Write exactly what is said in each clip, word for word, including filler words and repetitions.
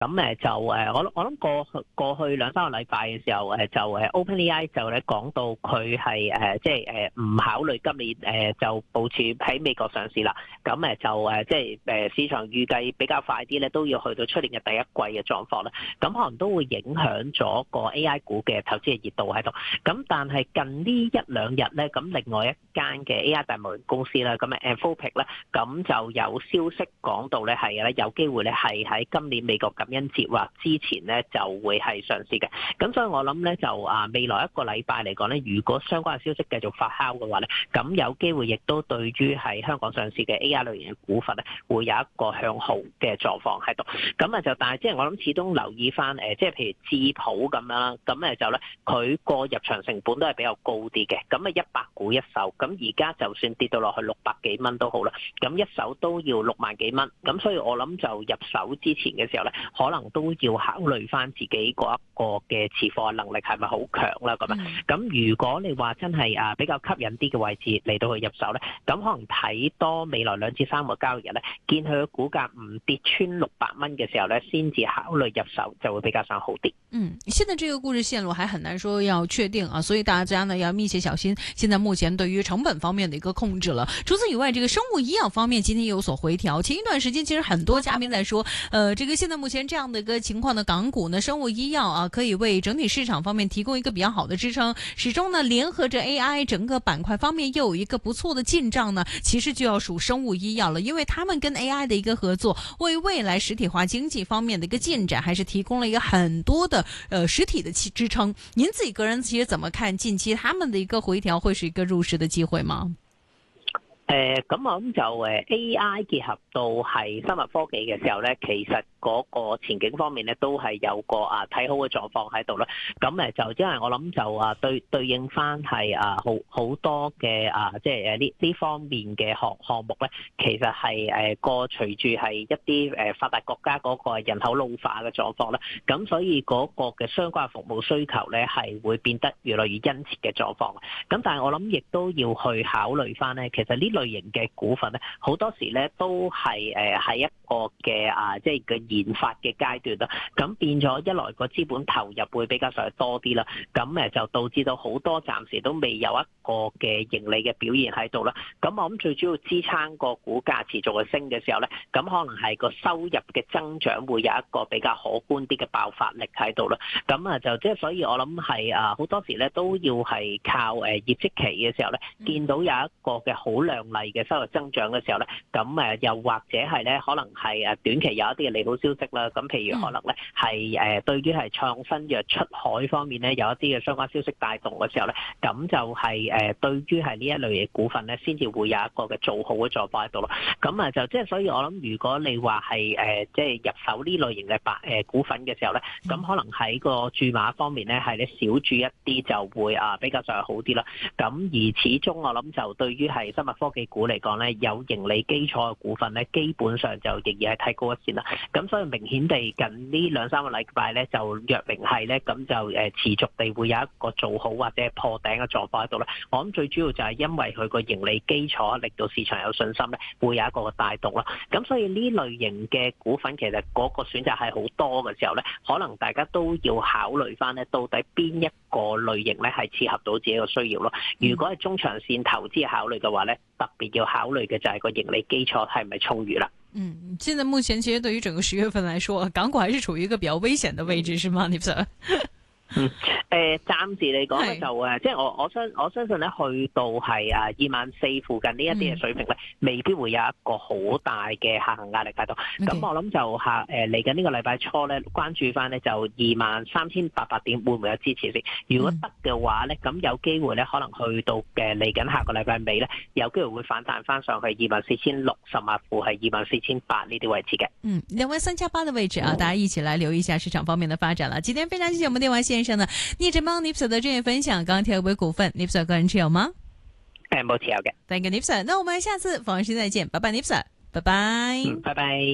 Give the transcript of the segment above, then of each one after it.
咁誒就誒，我我諗過去過去兩三個禮拜嘅時候，誒就誒 OpenAI 就咧講到佢係誒即係誒唔考慮今年誒就部署喺美國上市啦。咁誒就誒即係誒市場預計比較快啲咧，都要去到出年嘅第一季嘅狀況啦。咁可能都會影響咗個 A I 股嘅投資嘅熱度喺度。咁但係近呢一兩日咧，咁另外一間嘅 A I 大模型公司啦，咁誒 Anthropic 咧，咁就有消息講到咧係咧有機會咧係喺今年美國感恩節或之前咧就會係上市嘅。咁所以我諗咧就啊未來一個禮拜嚟講咧，如果相關嘅消息繼續發酵嘅話咧，咁有機會亦都對於喺香港上市嘅 A I 類型嘅股份咧，會有一個向好嘅狀況喺度。咁啊就但係即係我諗始終留意翻誒，即係譬如智譜咁樣啦，咁誒就咧佢個入場成本都係比較高啲嘅。咁啊一百股一手，咁而家就算跌到落去六百幾蚊都好啦，咁一手都要六萬幾蚊。咁所以我諗就入手之前嘅時候咧，可能都要考慮翻自己嗰一個嘅持貨能力係咪好強啦咁啊。咁如果你話真係啊比較吸引啲嘅位置嚟到去入手咧，咁可能睇多未來兩至三個交易日咧，見佢嘅股價唔跌穿六百蚊嘅時候咧，先至考慮入手就會比較上好啲。 嗯，現在這個故事線路還很難說要確定啊，所以大家呢要密切小心。現在目前對於成本方面的一個控制了。除此以外，這個生物醫藥方面今天有所回調。前一段時間其實很多嘉賓在說，呃，這個現在目前這樣的一個情況的港股呢，生物醫藥啊可以為整體市場方面提供一個比較好的支撐。始終呢聯合着 A I 整個板塊方面又有一個不錯的進賬呢，其實就要數生物醫藥了，因為他們跟 A I 的一個合作，為未來實體化經濟方面的一個進展，還是提供了一個很多的呃實體的支撐。您自己個人其實怎麼看近期他們的一個回調，會是一個入市的機會嗎？ 誒咁我諗就誒 A I 結合到係生物科技嘅時候咧，其實嗰個前景方面咧都係有個啊睇好嘅狀況喺度啦。咁誒就因為我諗就啊對對應翻係啊好好多嘅啊即係誒呢呢方面嘅項項目咧，其實係誒個隨住係一啲誒發達國家嗰個人口老化嘅狀況啦，咁所以嗰個嘅相關服務需求咧係會變得越來越殷切嘅狀況。咁但係我諗亦都要去考慮翻咧，其實呢類型嘅股份咧，好多時咧都係誒喺一個嘅啊，即係嘅研發嘅階段啦。咁變咗一來個資本投入會比較上多啲啦，咁誒就導致到好多暫時都未有一個嘅盈利嘅表現喺度啦。咁我諗最主要支撐個股價持續去升嘅時候咧，咁可能係個收入嘅增長會有一個比較可觀啲嘅爆發力喺度啦。咁啊就即係所以我諗係啊好多時咧都要係靠誒業績期嘅時候咧，見到有一個嘅好亮麗嘅收入增長嘅時候咧，咁誒又或者係咧可能係誒短期有一啲嘅利好消息啦。咁譬如可能咧係誒對於係創新藥出海方面咧有一啲嘅相關消息帶動嘅時候咧，咁就係誒對於係呢一類嘅股份咧，先至會有一個嘅做好嘅狀況喺度咯。咁啊就即係所以我諗，如果你話係誒即係入手呢類型嘅白誒股份嘅時候咧，咁可能喺個注碼方面咧係咧少注一啲就會啊比較上好啲啦。咁而始終我諗就對於係生物科技股嚟講咧，有盈利基礎嘅股份咧，基本上就仍然係睇高一線啦。咁所以明顯地近呢兩三個禮拜咧，就若明係咧，咁就誒持續地會有一個做好或者破頂嘅狀況喺度啦。我諗最主要就係因為佢個盈利基礎令到市場有信心咧，會有一個帶動啦。咁所以呢類型嘅股份其實嗰個選擇係好多嘅時候咧，可能大家都要考慮翻咧，到底邊一個類型咧係切合到自己嘅需要咯。如果係中長線投資考慮嘅話咧，特別要考慮嘅就係個盈利基礎係咪充裕啦。 嗯，現在目前其實對於整個十月份來說，港股還是處於一個比較危險的位置，是嗎？你覺得？ 嗯，誒、呃，暫時嚟講咧就誒，即係我我相我相信咧，去到係啊二萬四附近呢一啲嘅水平咧，嗯、未必會有一個好大嘅下行壓力喺度。咁 Okay. 我諗就下誒嚟緊呢個禮拜初咧，關注翻咧就二萬三千八百點會唔會有支持先？如果得嘅話咧，咁、嗯、有機會咧可能去到嘅嚟緊下個禮拜尾咧，有機會會反彈翻上去二萬四千六，甚至乎係二萬四千八呢啲位置嘅。 嗯，兩萬三千八的位置啊，大家一起來留意一下市場方面的發展啦。今天非常謝謝我們電話線上的聶振邦 Nipsey 的專業分享。剛剛提到股份 Nipsey 個人持有嗎？ 誒，冇持有嘅。 Thank you Nipsey，那我們下次訪問時再見，拜拜 Nipsey，拜拜。 嗯，拜拜。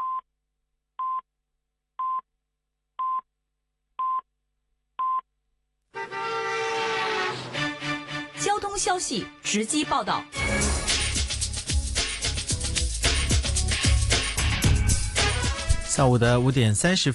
交通消息直擊報道。 下午的五點三十分。